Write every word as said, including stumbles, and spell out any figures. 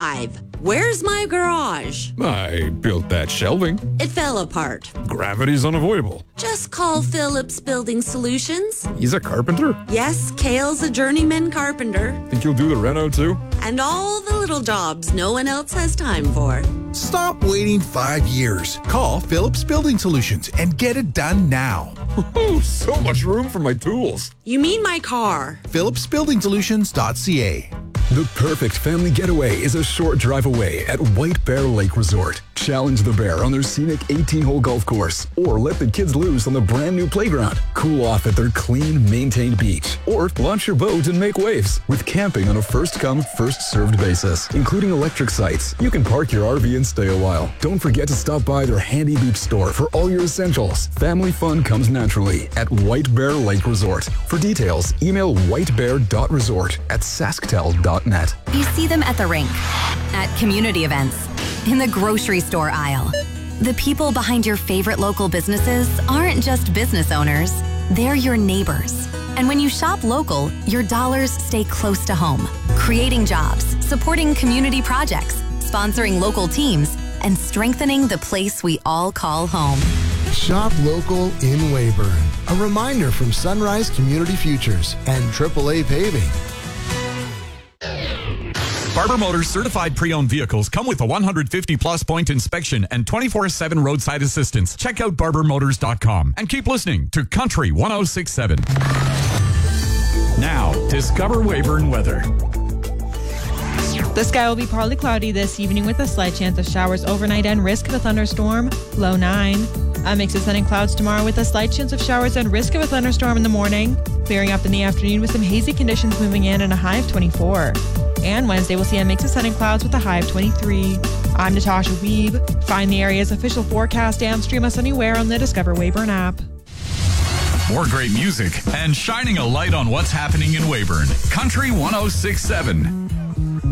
five. Where's my garage? I built that shelving. It fell apart. Gravity's unavoidable. Just call Phillips Building Solutions. He's a carpenter? Yes, Kale's a journeyman carpenter. Think you'll do the reno too? And all the little jobs no one else has time for. Stop waiting five years. Call Phillips Building Solutions and get it done now. Oh, so much room for my tools. You mean my car? phillips building solutions dot c a. The perfect family getaway is a short drive away at White Bear Lake Resort. Challenge the bear on their scenic eighteen-hole golf course, or let the kids loose on the brand new playground. Cool off at their clean, maintained beach, or launch your boat and make waves with camping on a first-come, first-served basis, including electric sites. You can park your R V and stay a while. Don't forget to stop by their handy beach store for all your essentials. Family fun comes naturally at White Bear Lake Resort. For details, email whitebear dot resort at sasktel dot net. You see them at the rink, at community events, in the grocery store aisle. The people behind your favorite local businesses aren't just business owners, they're your neighbors. And when you shop local, your dollars stay close to home, creating jobs, supporting community projects, sponsoring local teams, and strengthening the place we all call home. Shop local in Weyburn. A reminder from Sunrise Community Futures and triple A Paving. Barber Motors certified pre-owned vehicles come with a one hundred fifty plus point inspection and twenty-four seven roadside assistance. Check out barber motors dot com and keep listening to Country one oh six point seven. Now, Discover Weyburn weather. The sky will be partly cloudy this evening with a slight chance of showers overnight and risk of a thunderstorm, low nine. A mix of sun and clouds tomorrow with a slight chance of showers and risk of a thunderstorm in the morning. Clearing up in the afternoon with some hazy conditions moving in and a high of twenty-four. And Wednesday we'll see a mix of sun and clouds with a high of twenty-three. I'm Natasha Weeb. Find the area's official forecast and stream us anywhere on the Discover Weyburn app. More great music and shining a light on what's happening in Weyburn. Country one oh six point seven.